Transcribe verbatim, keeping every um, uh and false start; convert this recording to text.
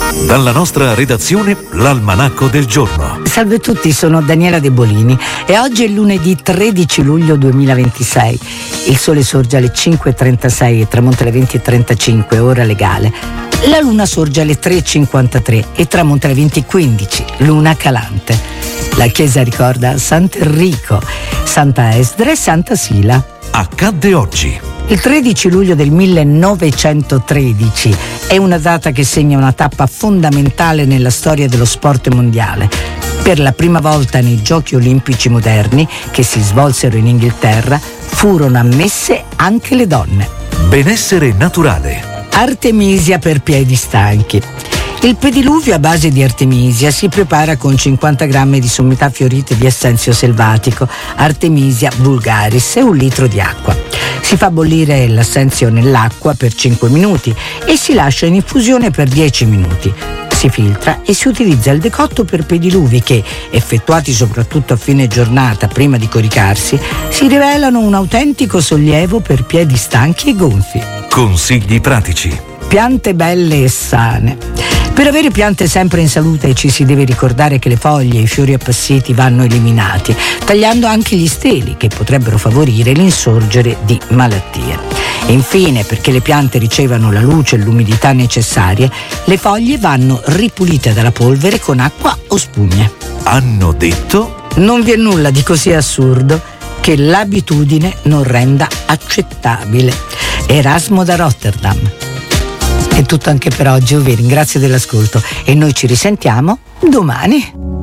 Dalla nostra redazione, l'Almanacco del giorno. Salve a tutti, sono Daniela De Bolini e oggi è lunedì tredici luglio duemilaventisei. Il sole sorge alle cinque e trentasei e tramonta alle venti e trentacinque, ora legale. La luna sorge alle tre e cinquantatré e tramonta alle venti e quindici, luna calante. La chiesa ricorda Sant'Enrico, Santa Esdra e Santa Sila. Accadde oggi. Il tredici luglio del millenovecentotredici è una data che segna una tappa fondamentale nella storia dello sport mondiale. Per la prima volta nei Giochi Olimpici moderni, che si svolsero in Inghilterra, furono ammesse anche le donne. Benessere naturale. Artemisia per piedi stanchi. Il pediluvio a base di artemisia si prepara con cinquanta grammi di sommità fiorite di essenzio selvatico, Artemisia vulgaris, e un litro di acqua. Si fa bollire l'assenzio nell'acqua per cinque minuti e si lascia in infusione per dieci minuti. Si filtra e si utilizza il decotto per pediluvi che, effettuati soprattutto a fine giornata prima di coricarsi, si rivelano un autentico sollievo per piedi stanchi e gonfi. Consigli pratici. Piante belle e sane. Per avere piante sempre in salute ci si deve ricordare che le foglie e i fiori appassiti vanno eliminati, tagliando anche gli steli che potrebbero favorire l'insorgere di malattie. Infine, perché le piante ricevano la luce e l'umidità necessarie, le foglie vanno ripulite dalla polvere con acqua o spugne. Hanno detto? Non vi è nulla di così assurdo che l'abitudine non renda accettabile. Erasmo da Rotterdam. È tutto anche per oggi, io vi ringrazio dell'ascolto e noi ci risentiamo domani.